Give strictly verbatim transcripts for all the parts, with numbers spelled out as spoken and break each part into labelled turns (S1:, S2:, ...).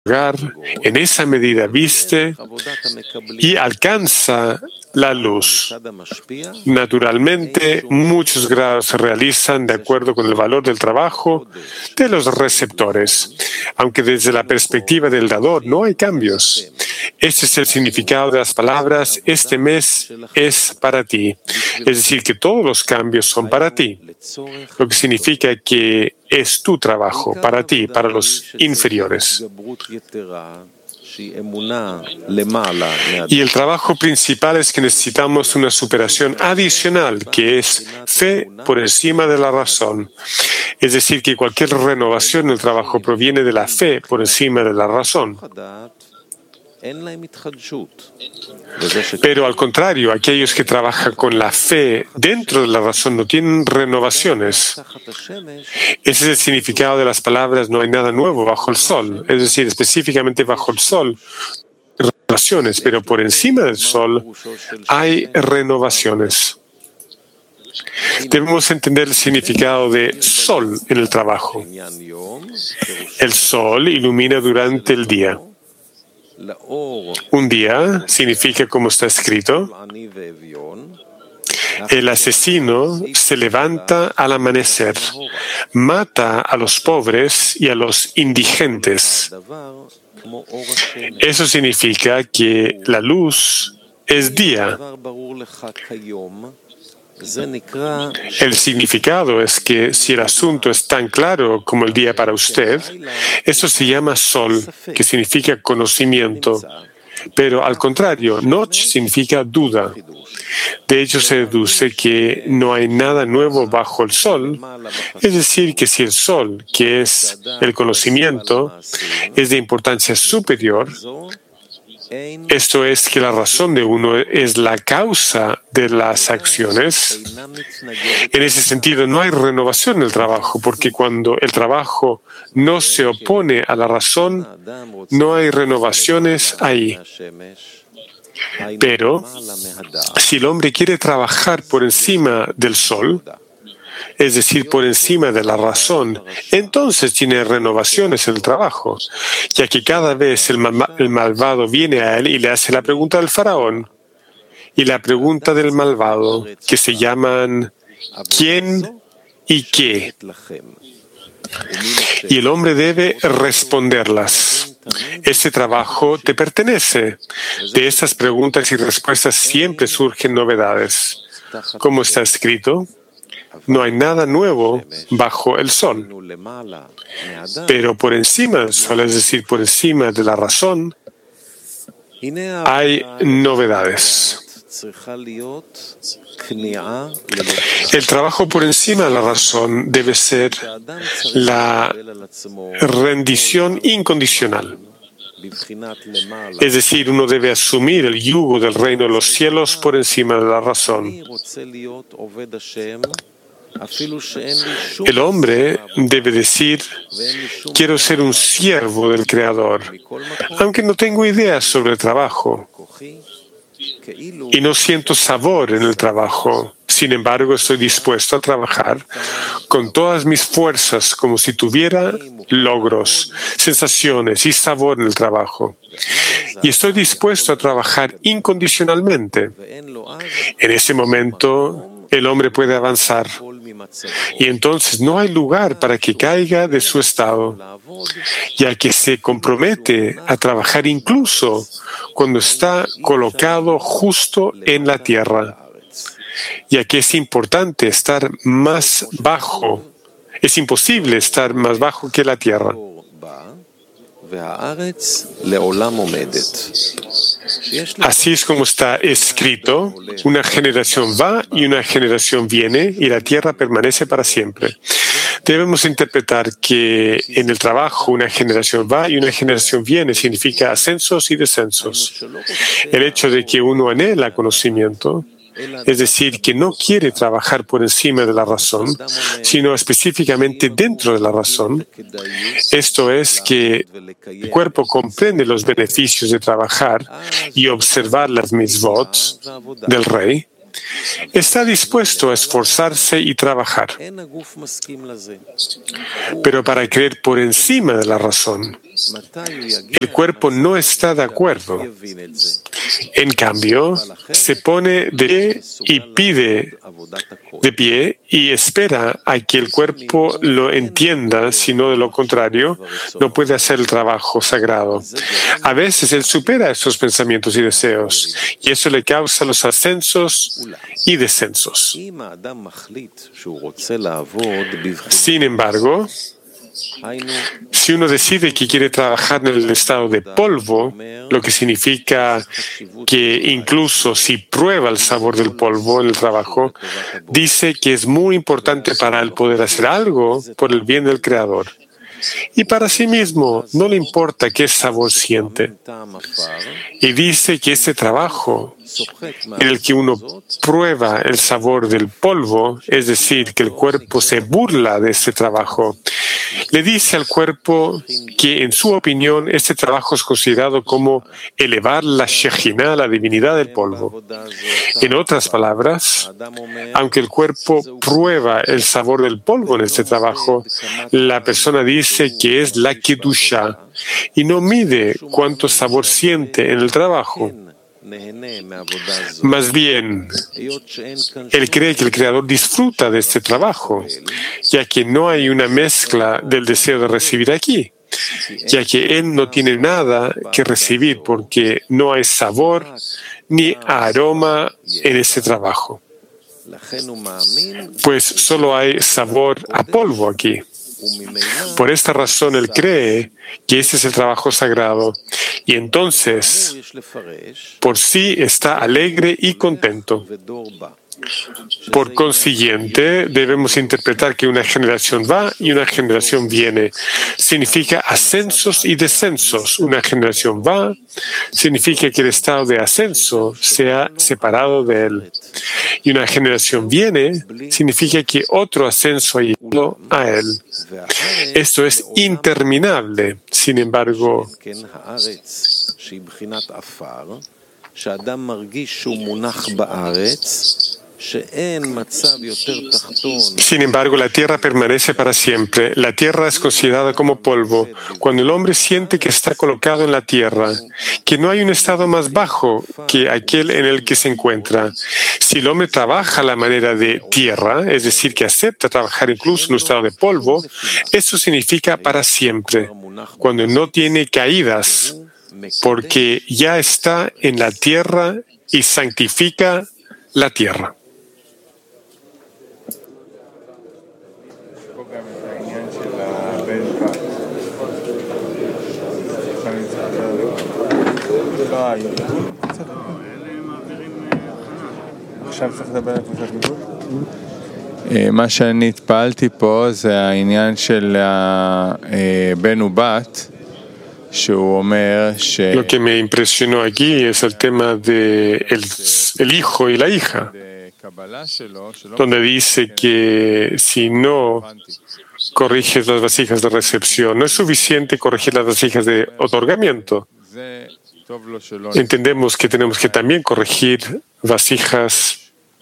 S1: lugar, en esa medida viste y alcanza la luz. Naturalmente, muchos grados se realizan de acuerdo con el valor del trabajo de los receptores, aunque desde la perspectiva del dador no hay cambios. Este es el significado de las palabras, este mes es para ti. Es decir, que todos los cambios son para ti, lo que significa que es tu trabajo, para ti, para los inferiores. Y el trabajo principal es que necesitamos una superación adicional, que es fe por encima de la razón. Es decir, que cualquier renovación en el trabajo proviene de la fe por encima de la razón. Pero al contrario, aquellos que trabajan con la fe dentro de la razón no tienen renovaciones. Ese es el significado de las palabras no hay nada nuevo bajo el sol, es decir, específicamente bajo el sol, renovaciones, pero por encima del sol hay renovaciones. Debemos entender el significado de sol en el trabajo. El sol ilumina durante el día. Un día significa, como está escrito, el asesino se levanta al amanecer, mata a los pobres y a los indigentes. Eso significa que la luz es día. El significado es que si el asunto es tan claro como el día para usted, eso se llama sol, que significa conocimiento. Pero al contrario, noche significa duda. De hecho, se deduce que no hay nada nuevo bajo el sol, es decir, que si el sol, que es el conocimiento, es de importancia superior, esto es que la razón de uno es la causa de las acciones. En ese sentido, no hay renovación en el trabajo, porque cuando el trabajo no se opone a la razón, no hay renovaciones ahí. Pero si el hombre quiere trabajar por encima del sol, es decir, por encima de la razón, entonces tiene renovaciones en el trabajo, ya que cada vez el, ma- el malvado viene a él y le hace la pregunta del faraón y la pregunta del malvado, que se llaman ¿quién y qué? Y el hombre debe responderlas. Ese trabajo te pertenece. De esas preguntas y respuestas siempre surgen novedades. Como está escrito, no hay nada nuevo bajo el sol. Pero por encima del sol, es decir, por encima de la razón, hay novedades. El trabajo por encima de la razón debe ser la rendición incondicional. Es decir, uno debe asumir el yugo del reino de los cielos por encima de la razón. El hombre debe decir, quiero ser un siervo del Creador, aunque no tengo ideas sobre el trabajo y no siento sabor en el trabajo. Sin embargo, estoy dispuesto a trabajar con todas mis fuerzas como si tuviera logros, sensaciones y sabor en el trabajo. Y estoy dispuesto a trabajar incondicionalmente. En ese momento, el hombre puede avanzar. Y entonces no hay lugar para que caiga de su estado, ya que se compromete a trabajar incluso cuando está colocado justo en la tierra, ya que es importante estar más bajo, es imposible estar más bajo que la tierra. Así es como está escrito, una generación va y una generación viene y la tierra permanece para siempre. Debemos interpretar que en el trabajo una generación va y una generación viene significa ascensos y descensos. El hecho de que uno anhela conocimiento, es decir, que no quiere trabajar por encima de la razón, sino específicamente dentro de la razón. Esto es que el cuerpo comprende los beneficios de trabajar y observar las mitzvot del rey. está dispuesto a esforzarse y trabajar, pero para creer por encima de la razón. El cuerpo no está de acuerdo. En cambio, se pone de pie y pide de pie y espera a que el cuerpo lo entienda, sino de lo contrario, no puede hacer el trabajo sagrado. A veces él supera esos pensamientos y deseos, y eso le causa los ascensos y descensos. Sin embargo, si uno decide que quiere trabajar en el estado de polvo, lo que significa que incluso si prueba el sabor del polvo en el trabajo, dice que es muy importante para él poder hacer algo por el bien del Creador. Y para sí mismo no le importa qué sabor siente. Y dice que este trabajo en el que uno prueba el sabor del polvo, es decir, que el cuerpo se burla de este trabajo, le dice al cuerpo que, en su opinión, este trabajo es considerado como elevar la Shejinah, la divinidad del polvo. En otras palabras, aunque el cuerpo prueba el sabor del polvo en este trabajo, la persona dice que es la Kedusha y no mide cuánto sabor siente en el trabajo. Más bien, él cree que el Creador disfruta de este trabajo, ya que no hay una mezcla del deseo de recibir aquí, ya que él no tiene nada que recibir porque no hay sabor ni aroma en este trabajo. Pues solo hay sabor a polvo aquí. Por esta razón, él cree que este es el trabajo sagrado y entonces, por sí, está alegre y contento. Por consiguiente, debemos interpretar que una generación va y una generación viene. Significa ascensos y descensos. Una generación va significa que el estado de ascenso se ha separado de él. Y una generación viene significa que otro ascenso ha llegado a él. Esto es interminable. Sin embargo, Sin embargo, la tierra permanece para siempre. La tierra es considerada como polvo. Cuando el hombre siente que está colocado en la tierra, que no hay un estado más bajo que aquel en el que se encuentra. Si el hombre trabaja a la manera de tierra, es decir, que acepta trabajar incluso en un estado de polvo, eso significa para siempre, cuando no tiene caídas, porque ya está en la tierra y santifica la tierra.
S2: מה שאני התפעלתי פה זה העניין של הבן ובת, שהוא אומר ש...
S1: Lo que me impresionó aquí es el tema de el, el hijo y la hija, donde dice que si no corriges las vasijas de recepción, no es suficiente corregir las vasijas de otorgamiento. Entendemos que tenemos que también corregir vasijas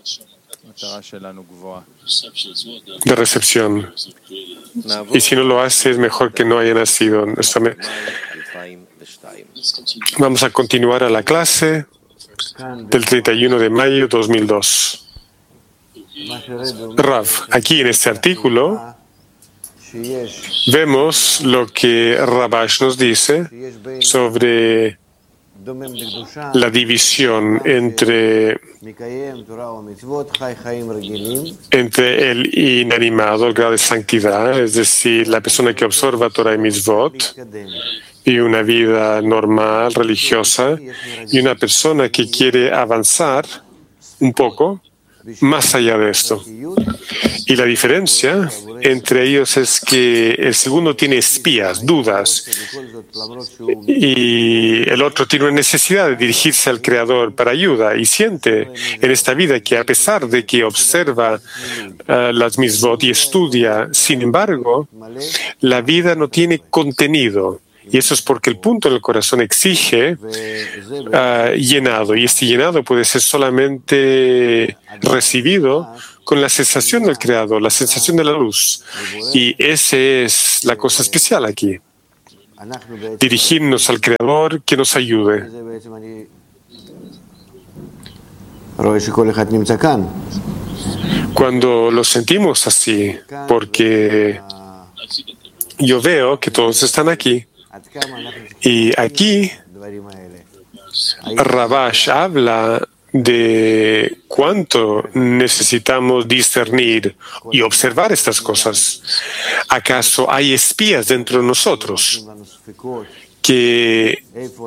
S1: de recepción. Y si no lo hace, es mejor que no haya nacido. Vamos a continuar a la clase del treinta y uno de mayo de dos mil dos. Rav, aquí en este artículo vemos lo que Rabash nos dice sobre la división entre, entre el inanimado, el grado de santidad, es decir, la persona que observa Torah y Mitzvot, y una vida normal, religiosa, y una persona que quiere avanzar un poco más allá de esto. Y la diferencia entre ellos es que el segundo tiene espías, dudas, y el otro tiene una necesidad de dirigirse al Creador para ayuda y siente en esta vida que a pesar de que observa uh, las mitzvot y estudia, sin embargo, la vida no tiene contenido Y eso es porque el punto del corazón exige uh, llenado, y este llenado puede ser solamente recibido con la sensación del Creador, la sensación de la luz. Y esa es la cosa especial aquí. Dirigirnos al Creador que nos ayude. Cuando lo sentimos así, porque yo veo que todos están aquí, y aquí Rabash habla de cuánto necesitamos discernir y observar estas cosas. ¿Acaso hay espías dentro de nosotros que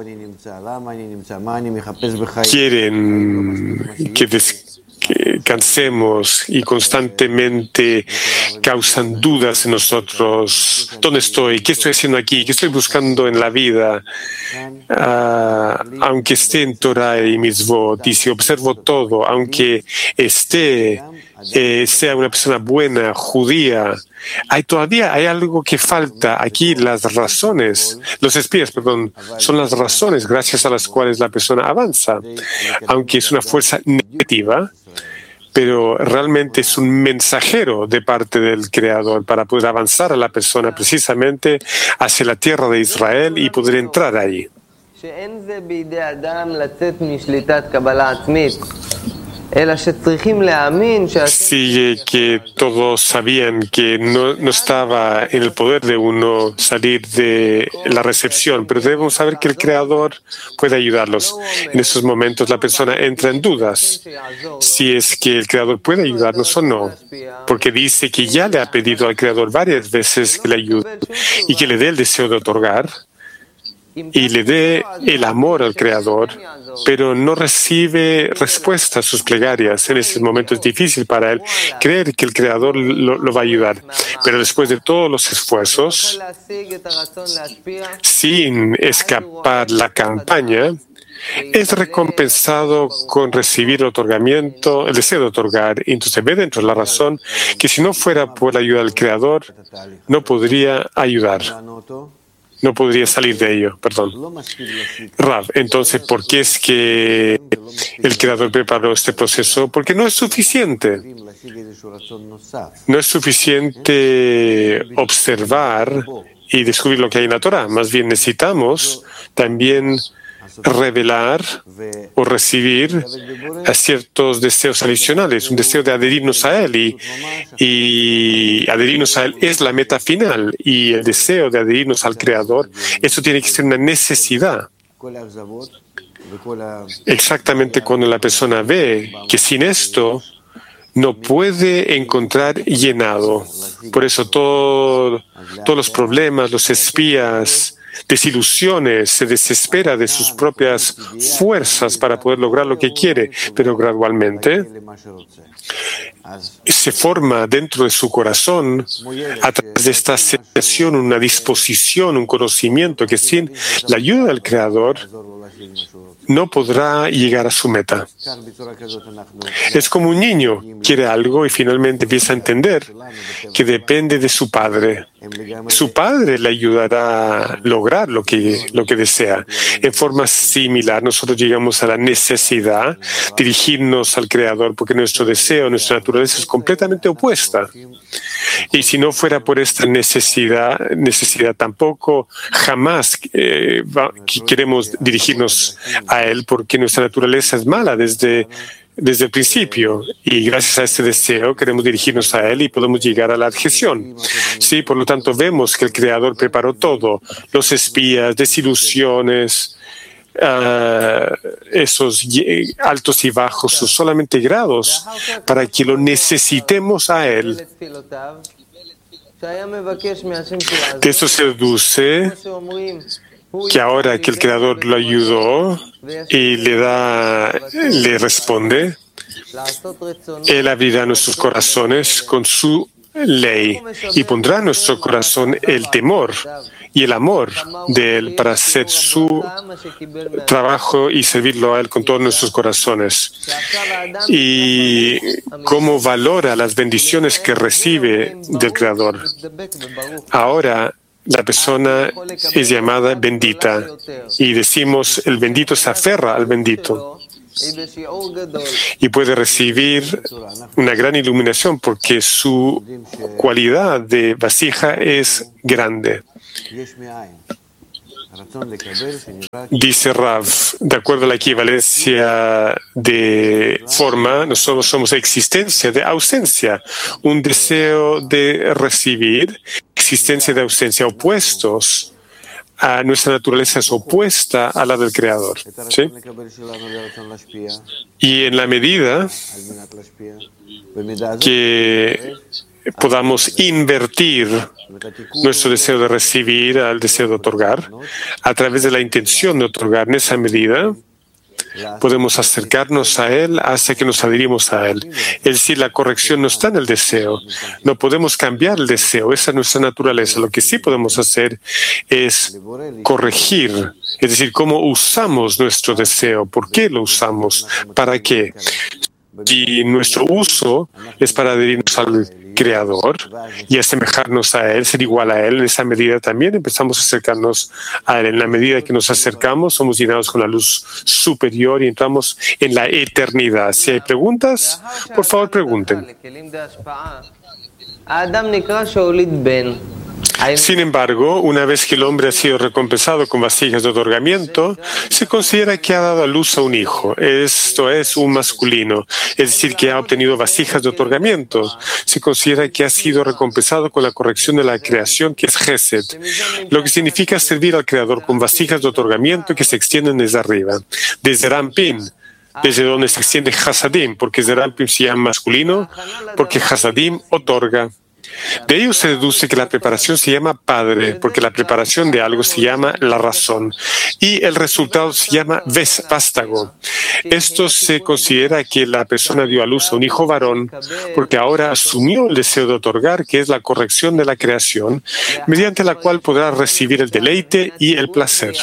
S1: quieren que, des que cansemos y constantemente causan dudas en nosotros? ¿Dónde estoy? ¿Qué estoy haciendo aquí? ¿Qué estoy buscando en la vida? Uh, aunque esté en Torah y Mitzvot, y si observo todo, aunque esté, eh, sea una persona buena, judía, hay todavía hay algo que falta aquí. Las razones, los espías, perdón, son las razones gracias a las cuales la persona avanza, aunque es una fuerza negativa, pero realmente es un mensajero de parte del Creador para poder avanzar a la persona precisamente hacia la tierra de Israel y poder entrar ahí. Sigue que todos sabían que no, no estaba en el poder de uno salir de la recepción, pero debemos saber que el Creador puede ayudarlos. En esos momentos la persona entra en dudas si es que el Creador puede ayudarnos o no, porque dice que ya le ha pedido al Creador varias veces que le ayude y que le dé el deseo de otorgar y le dé el amor al Creador, pero no recibe respuesta a sus plegarias. En ese momento es difícil para él creer que el Creador lo, lo va a ayudar. Pero después de todos los esfuerzos, sin escapar la campaña, es recompensado con recibir el otorgamiento, el deseo de otorgar. Y entonces ve dentro de la razón que si no fuera por la ayuda del Creador, no podría ayudar. No podría salir de ello, perdón. Rav, entonces, ¿por qué es que el Creador preparó este proceso? Porque no es suficiente. No es suficiente observar y descubrir lo que hay en la Torah. Más bien necesitamos también revelar o recibir a ciertos deseos adicionales, un deseo de adherirnos a Él, y, y adherirnos a Él es la meta final, y el deseo de adherirnos al Creador, eso tiene que ser una necesidad. Exactamente cuando la persona ve que sin esto no puede encontrar llenado. Por eso todo, todos los problemas, los espías, desilusiones, se desespera de sus propias fuerzas para poder lograr lo que quiere, pero gradualmente se forma dentro de su corazón, a través de esta sensación, una disposición, un conocimiento que sin la ayuda del Creador no podrá llegar a su meta. Es como un niño, quiere algo y finalmente empieza a entender que depende de su padre. Su padre le ayudará a lograr lo que, lo que desea. En forma similar, nosotros llegamos a la necesidad de dirigirnos al Creador, porque nuestro deseo, nuestra naturaleza es completamente opuesta. Y si no fuera por esta necesidad, necesidad tampoco jamás eh, va, queremos dirigirnos a Él, porque nuestra naturaleza es mala desde, desde el principio. Y gracias a este deseo queremos dirigirnos a Él y podemos llegar a la adhesión. Sí, por lo tanto vemos que el Creador preparó todo, los espías, desilusiones, Uh, esos altos y bajos son solamente grados para que lo necesitemos a Él. De eso se deduce que ahora que el Creador lo ayudó y le da, le responde, Él abrirá nuestros corazones con su ley y pondrá en nuestro corazón el temor y el amor de Él para hacer su trabajo y servirlo a Él con todos nuestros corazones. Y cómo valora las bendiciones que recibe del Creador. Ahora la persona es llamada bendita y decimos el bendito se aferra al bendito y puede recibir una gran iluminación porque su cualidad de vasija es grande. Dice Rav, de acuerdo a la equivalencia de forma, nosotros somos existencia de ausencia, un deseo de recibir, existencia de ausencia, opuestos a nuestra naturaleza, es opuesta a la del Creador. ¿Sí? Y en la medida que podamos invertir nuestro deseo de recibir al deseo de otorgar, a través de la intención de otorgar, en esa medida podemos acercarnos a Él hasta que nos adherimos a Él. Es decir, la corrección no está en el deseo. No podemos cambiar el deseo. Esa es nuestra naturaleza. Lo que sí podemos hacer es corregir. Es decir, cómo usamos nuestro deseo. ¿Por qué lo usamos? ¿Para qué? Si nuestro uso es para adherirnos al Creador y asemejarnos a Él, ser igual a Él, en esa medida también empezamos a acercarnos a Él. En la medida que nos acercamos, somos llenados con la luz superior y entramos en la eternidad. Si hay preguntas, por favor pregunten. Sin embargo, una vez que el hombre ha sido recompensado con vasijas de otorgamiento, se considera que ha dado a luz a un hijo. Esto es un masculino, es decir, que ha obtenido vasijas de otorgamiento. Se considera que ha sido recompensado con la corrección de la creación, que es Gesed, lo que significa servir al Creador con vasijas de otorgamiento que se extienden desde arriba, desde Rampin, desde donde se extiende Hasadim, porque Zerampim se llama masculino, porque Hasadim otorga. De ello se deduce que la preparación se llama padre, porque la preparación de algo se llama la razón, y el resultado se llama vástago. Esto se considera que la persona dio a luz a un hijo varón, porque ahora asumió el deseo de otorgar, que es la corrección de la creación, mediante la cual podrá recibir el deleite y el placer.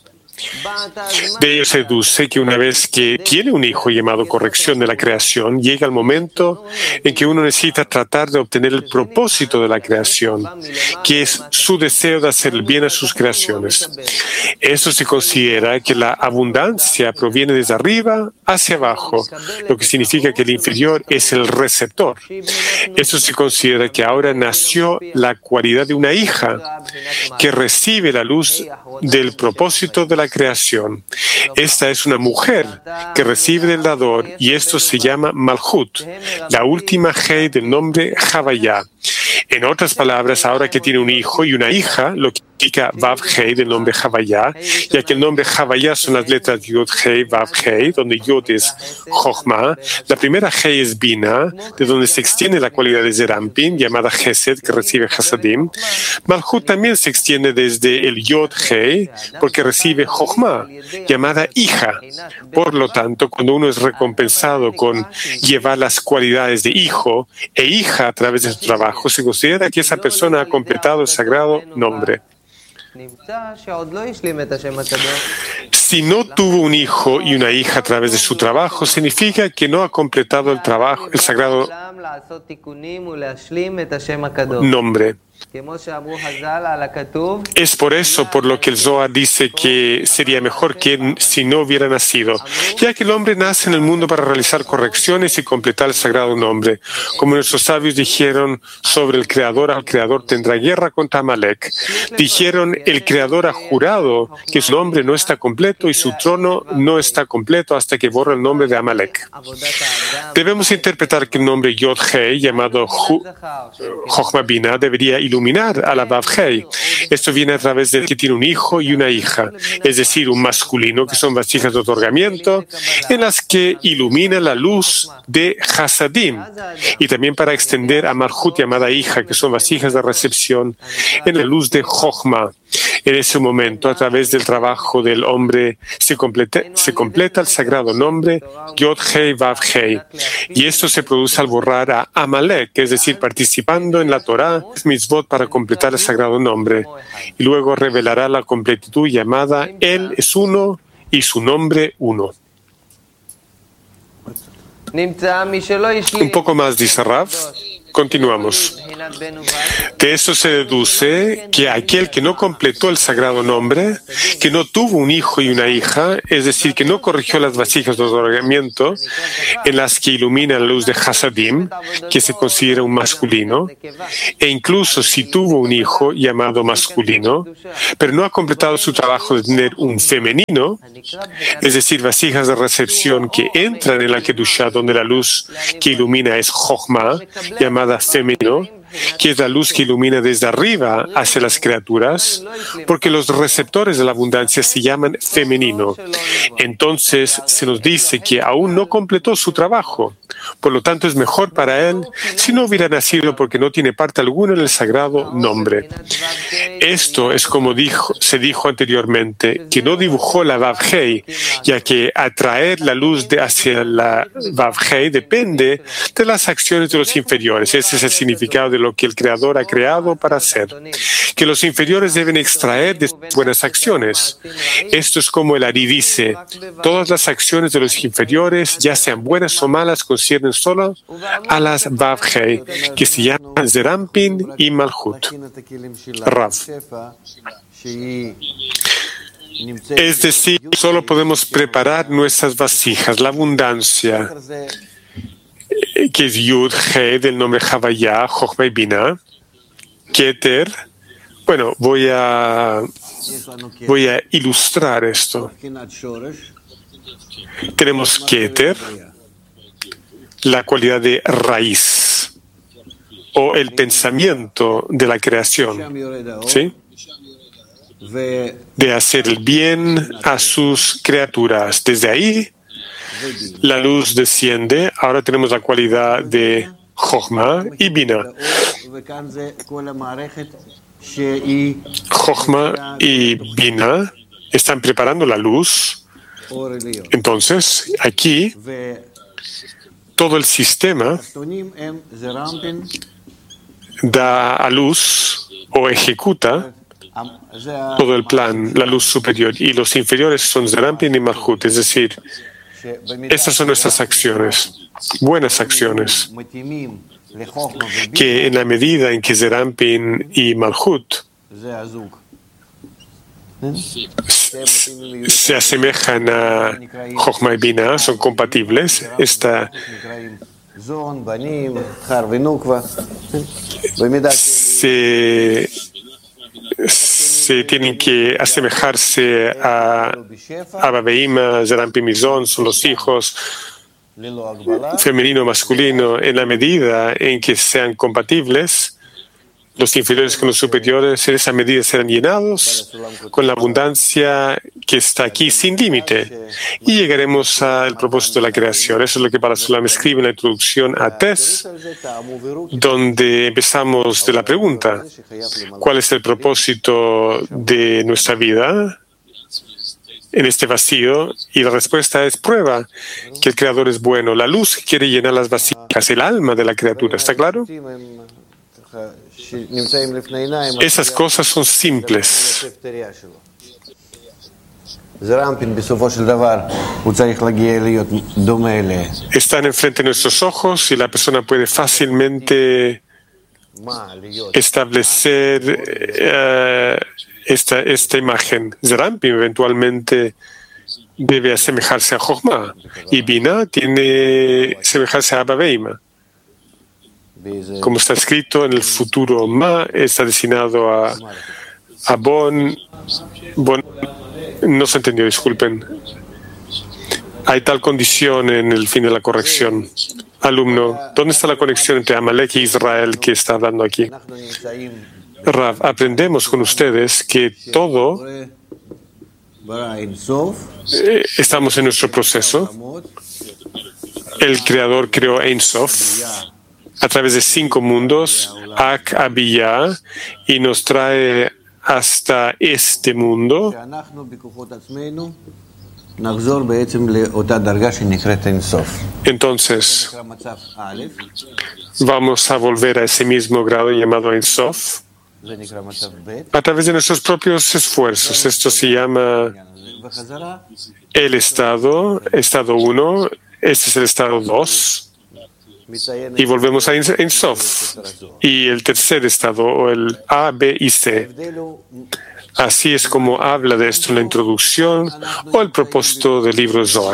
S1: De ello se deduce que una vez que tiene un hijo llamado corrección de la creación, llega el momento en que uno necesita tratar de obtener el propósito de la creación, que es su deseo de hacer el bien a sus creaciones. Eso se considera que la abundancia proviene desde arriba hacia abajo, lo que significa que el inferior es el receptor. Eso se considera que ahora nació la cualidad de una hija que recibe la luz del propósito de la creación. Esta es una mujer que recibe del dador y esto se llama Malhut, la última Hei del nombre Havaya. En otras palabras, ahora que tiene un hijo y una hija, lo que significa Vav Hei del nombre Havaya, ya que el nombre Havaya son las letras Yod Hei, Vav Hei, donde Yod es Chochma, la primera Hei es Bina, de donde se extiende la cualidad de Zerampin, llamada Gesed, que recibe Hasadim. Malhut también se extiende desde el Yod Hei, porque recibe Chochma, llamada hija. Por lo tanto, cuando uno es recompensado con llevar las cualidades de hijo e hija a través de su trabajo, se considera que esa persona ha completado el sagrado nombre. Si no tuvo un hijo y una hija a través de su trabajo, significa que no ha completado el trabajo, el sagrado nombre. Es por eso por lo que el Zohar dice que sería mejor que si no hubiera nacido, ya que el hombre nace en el mundo para realizar correcciones y completar el sagrado nombre. Como nuestros sabios dijeron sobre el Creador, al Creador tendrá guerra contra Amalek. Dijeron, el Creador ha jurado que su nombre no está completo y su trono no está completo hasta que borra el nombre de Amalek. Debemos interpretar que el nombre Yod Hei, llamado Chochma Bina, debería iluminar a la Vav Hei. Esto viene a través de que tiene un hijo y una hija, es decir, un masculino, que son vasijas de otorgamiento, en las que ilumina la luz de Hasadim, y también para extender a Malhut, llamada hija, que son vasijas de recepción, en la luz de Chochma. En ese momento, a través del trabajo del hombre, se completa, se completa el sagrado nombre Yod Hei Vav Hei. Y esto se produce al borrar a Amalek, es decir, participando en la Torah, mitzvot para completar el sagrado nombre. Y luego revelará la completitud llamada Él es uno y su nombre uno. Un poco más, dice Rav. Continuamos. De esto se deduce que aquel que no completó el sagrado nombre, que no tuvo un hijo y una hija, es decir, que no corrigió las vasijas de otorgamiento en las que ilumina la luz de Hasadim, que se considera un masculino, e incluso si tuvo un hijo llamado masculino, pero no ha completado su trabajo de tener un femenino, es decir, vasijas de recepción que entran en la Kedushá, donde la luz que ilumina es Jochma, llamada femenino, que es la luz que ilumina desde arriba hacia las criaturas, porque los receptores de la abundancia se llaman femenino. Entonces se nos dice que aún no completó su trabajo. Por lo tanto, es mejor para él si no hubiera nacido porque no tiene parte alguna en el sagrado nombre. Esto es como dijo, se dijo anteriormente, que no dibujó la Vav Hei, ya que atraer la luz de hacia la Vav Hei depende de las acciones de los inferiores. Ese es el significado de lo que el Creador ha creado para hacer. Que los inferiores deben extraer de buenas acciones. Esto es como el Ari dice, todas las acciones de los inferiores, ya sean buenas o malas, conciernen solo a las Vav Hei, que se llaman Zerampin y Malhut. Rav. Es decir, solo podemos preparar nuestras vasijas, la abundancia, que es Yud, He, del nombre Havaya, Jochma y Bina, Keter. Bueno, voy a, voy a ilustrar esto. Tenemos Keter, la cualidad de raíz, o el pensamiento de la creación, ¿sí? De hacer el bien a sus criaturas. Desde ahí, la luz desciende. Ahora tenemos la cualidad de Jochma y Bina. Jochma y Bina están preparando la luz. Entonces, aquí, todo el sistema da a luz o ejecuta todo el plan, la luz superior, y los inferiores son Zerampin y Malhut, es decir, estas son nuestras acciones, buenas acciones, que en la medida en que Zerampin y Malhut se asemejan a Jochma y Bina, son compatibles, esta se, se tienen que asemejarse a Abba Veima, Zerampin y Mizon, son los hijos, femenino, masculino, en la medida en que sean compatibles, los inferiores con los superiores, en esa medida serán llenados con la abundancia que está aquí sin límite. Y llegaremos al propósito de la creación. Eso es lo que Barasulam escribe en la introducción a Tes, donde empezamos de la pregunta, ¿cuál es el propósito de nuestra vida en este vacío? Y la respuesta es prueba que el Creador es bueno. La luz quiere llenar las vasijas, el alma de la criatura. ¿Está claro? Esas cosas son simples. Están enfrente de nuestros ojos y la persona puede fácilmente establecer uh, esta, esta imagen. Zerampin eventualmente debe asemejarse a Jochma y Bina tiene asemejarse a Abba Veima. Como está escrito en el futuro, Ma está destinado a, a Bon, Bon. No se entendió, disculpen. Hay tal condición en el fin de la corrección. Alumno, ¿dónde está la conexión entre Amalek e Israel que está hablando aquí? Rav, aprendemos con ustedes que todo eh, estamos en nuestro proceso. El Creador creó Ein Sof a través de cinco mundos, Ak, Abiyah, y nos trae hasta este mundo. Entonces, vamos a volver a ese mismo grado llamado Ein Sof a través de nuestros propios esfuerzos. Esto se llama el estado, estado uno, este es el estado dos. y volvemos a Ein Sof. Y el tercer estado, o el A, B y C. Así es como habla de esto en la introducción o el propósito del libro Zohar.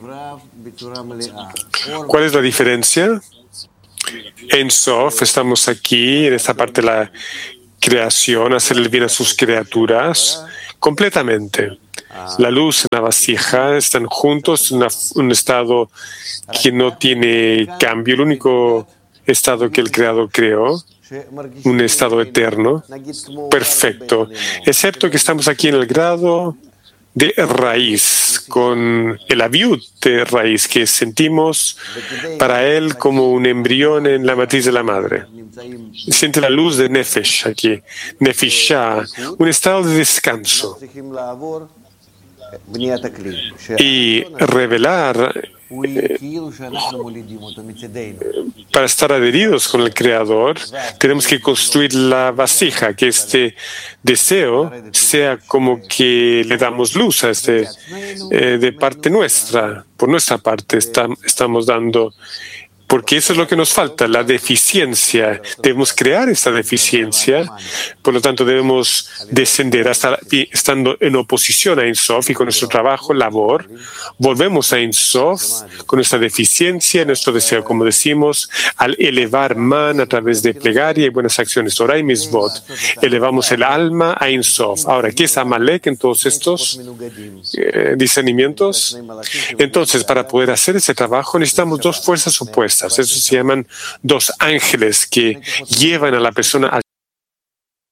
S1: ¿Cuál es la diferencia? En Sof estamos aquí, en esta parte de la creación, hacer el bien a sus criaturas completamente. La luz y la vasija están juntos en un estado que no tiene cambio, el único estado que el Creador creó, un estado eterno, perfecto, excepto que estamos aquí en el grado de raíz, con el aviud de raíz que sentimos para él como un embrión en la matriz de la madre. Siente la luz de Nefesh aquí, Nefishá, un estado de descanso. Y revelar eh, para estar adheridos con el Creador, tenemos que construir la vasija, que este deseo sea como que le damos luz a este eh, de parte nuestra, por nuestra parte está, estamos dando. Porque eso es lo que nos falta, la deficiencia. Debemos crear esta deficiencia, por lo tanto debemos descender hasta estando en oposición a Ein Sof y con nuestro trabajo, labor. Volvemos a Ein Sof con nuestra deficiencia, nuestro deseo, como decimos, al elevar man a través de plegaria y buenas acciones, Torah y Mitzvot. Elevamos el alma a Ein Sof. Ahora, ¿qué es Amalek en todos estos eh, discernimientos? Entonces, para poder hacer ese trabajo necesitamos dos fuerzas opuestas. Eso se llaman dos ángeles que llevan a la persona a